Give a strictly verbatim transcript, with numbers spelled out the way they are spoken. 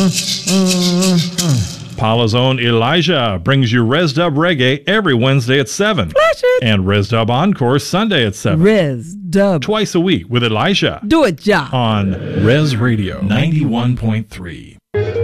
Paula's own Elijah brings you Res Dub Reggae every Wednesday at seven. Flash it. And Res Dub Encore Sunday at seven. Res Dub. Twice a week with Elijah. Do it, John. On Res Radio ninety-one point three.